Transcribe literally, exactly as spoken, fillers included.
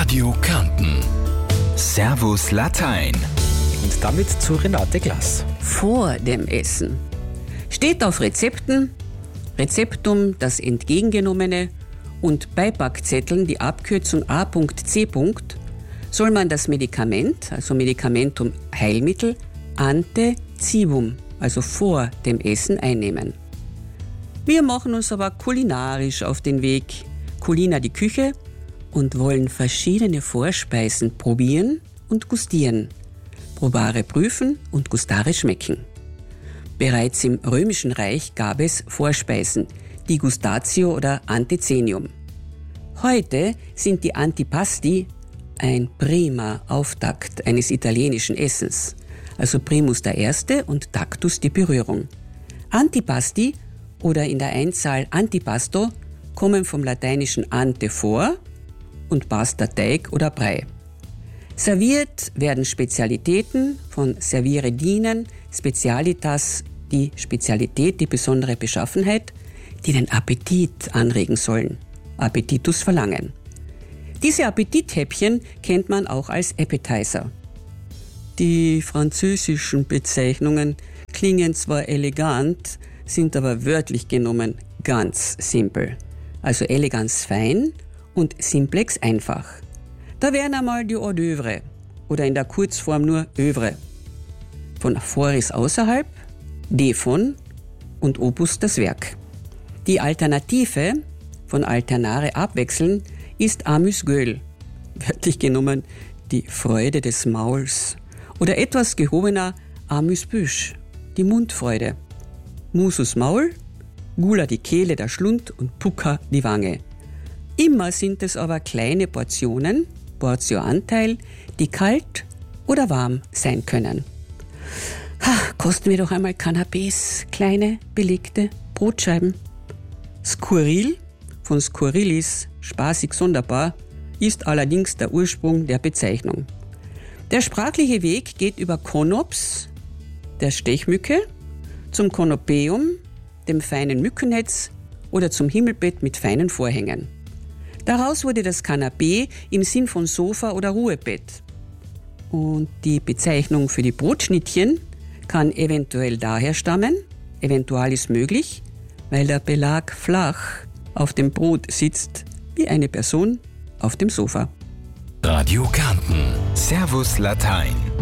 Radio Kärnten. Servus Latein. Und damit zu Renate Glas. Vor dem Essen. Steht auf Rezepten, Rezeptum das Entgegengenommene und Beipackzetteln die Abkürzung A C. Soll man das Medikament, also Medikamentum Heilmittel, ante civum, also vor dem Essen, einnehmen. Wir machen uns aber kulinarisch auf den Weg, Culina die Küche, und wollen verschiedene Vorspeisen probieren und gustieren, probare prüfen und gustare schmecken. Bereits im Römischen Reich gab es Vorspeisen, die Gustatio oder Antecenium. Heute sind die Antipasti ein prima Auftakt eines italienischen Essens, also Primus der Erste und Tactus die Berührung. Antipasti oder in der Einzahl Antipasto kommen vom lateinischen ante vor und pasta Teig oder Brei. Serviert werden Spezialitäten, von servire dienen, Specialitas, die Spezialität, die besondere Beschaffenheit, die den Appetit anregen sollen. Appetitus verlangen. Diese Appetithäppchen kennt man auch als Appetizer. Die französischen Bezeichnungen klingen zwar elegant, sind aber wörtlich genommen ganz simpel. Also Eleganz fein und Simplex einfach. Da wären einmal die Hors d'oeuvre oder in der Kurzform nur Övre. Von Foris außerhalb, de von und Opus das Werk. Die Alternative von alternare abwechseln ist amuse-gueule, wörtlich genommen die Freude des Mauls. Oder etwas gehobener amuse-bouche, die Mundfreude. Musus Maul, Gula die Kehle, der Schlund und Pucca die Wange. Immer sind es aber kleine Portionen, Portio-Anteil, die kalt oder warm sein können. Ha, kosten wir doch einmal Canapés, kleine, belegte Brotscheiben. Skurril, von Skurrilis, spaßig sonderbar, ist allerdings der Ursprung der Bezeichnung. Der sprachliche Weg geht über Konops, der Stechmücke, zum Konopeum, dem feinen Mückennetz oder zum Himmelbett mit feinen Vorhängen. Daraus wurde das Kanapee im Sinn von Sofa oder Ruhebett. Und die Bezeichnung für die Brotschnittchen kann eventuell daher stammen, eventual ist möglich, weil der Belag flach auf dem Brot sitzt, wie eine Person auf dem Sofa. Radio Kärnten. Servus Latein.